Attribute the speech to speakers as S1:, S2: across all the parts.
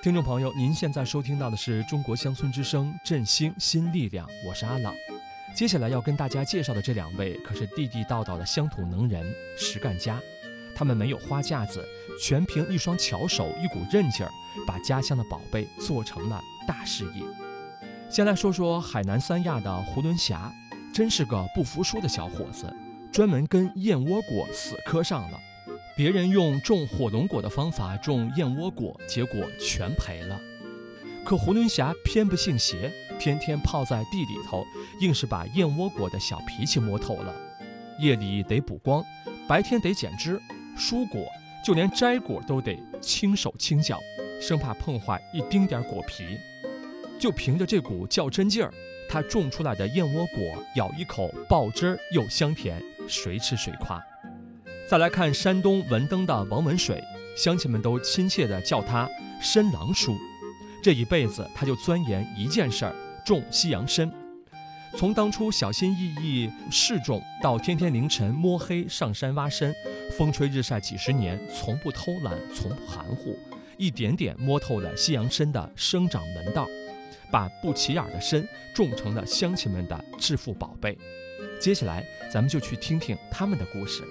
S1: 听众朋友，您现在收听到的是中国乡村之声振兴新力量，我是阿朗。接下来要跟大家介绍的这2位可是地地道道的乡土能人、实干家。他们没有花架子，全凭一双巧手、一股韧劲儿，把家乡的宝贝做成了大事业。先来说说海南三亚的胡伦霞，真是个不服输的小伙子，专门跟燕窝果死磕上了。别人用种火龙果的方法种燕窝果，结果全赔了。可胡伦霞偏不信邪，天天泡在地里头，硬是把燕窝果的小脾气摸透了。夜里得补光，白天得剪枝，蔬果就连摘果都得轻手轻脚，生怕碰坏一丁点果皮。就凭着这股较真劲儿，他种出来的燕窝果咬一口爆汁儿又香甜，谁吃谁夸。再来看山东文登的王文水，乡亲们都亲切地叫他参郎叔。这一辈子他就钻研一件事儿，种西洋参。从当初小心翼翼试种，到天天凌晨摸黑上山挖参，风吹日晒几十年，从不偷懒，从不含糊，一点点摸透了西洋参的生长门道，把不起眼的参种成了乡亲们的致富宝贝。接下来咱们就去听听他们的故事。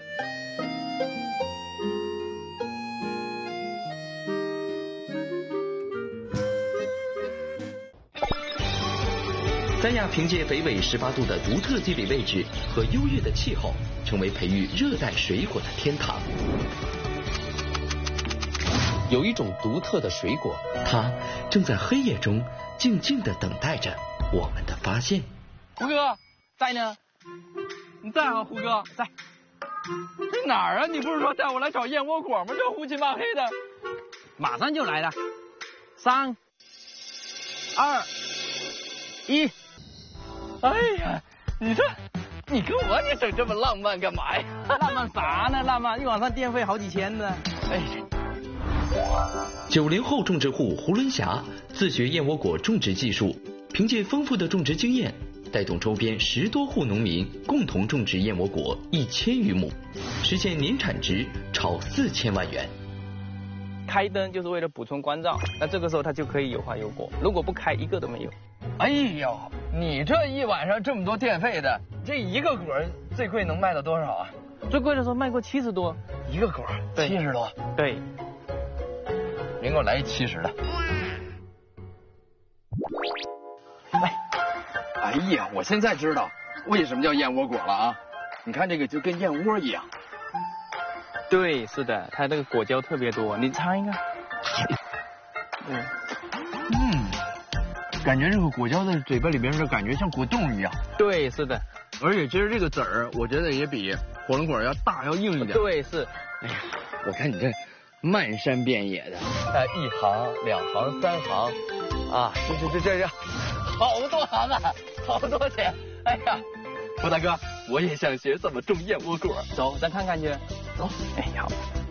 S2: 三亚凭借北纬18度的独特地理位置和优越的气候，成为培育热带水果的天堂。有一种独特的水果，它正在黑夜中静静地等待着我们的发现。
S3: 胡哥在呢？你在啊，胡哥在。在哪儿啊？你不是说带我来找燕窝果吗？这胡漆抹黑的。马上就来了。3、2、1。哎呀，你跟我你整这么浪漫干嘛呀？浪漫啥呢？浪漫一晚上电费好几千呢。哎
S2: ，90后种植户胡伦霞自学燕窝果种植技术，凭借丰富的种植经验，带动周边10多户农民共同种植燕窝果1000余亩，实现年产值超4000万元。
S3: 开灯就是为了补充光照，那这个时候它就可以有花有果，如果不开一个都没有。哎呦，你这一晚上这么多电费的，这一个果最贵能卖到多少啊？最贵的时候卖过70多一个果，70多。对，您给我来一70的。哎呀，我现在知道为什么叫燕窝果了啊！你看这个就跟燕窝一样。对，是的，它那个果胶特别多，你尝一个。感觉这个果胶在嘴巴里边的感觉像果冻一样。对，是的。而且其实这个籽儿，我觉得也比火龙果要大要硬一点。对，是。哎呀，我看你这漫山遍野的，1行、2行、3行，啊，这，好多行啊，好多钱。哎呀，胡大哥，我也想学怎么种燕窝果，走，咱看看去。走。哎，好。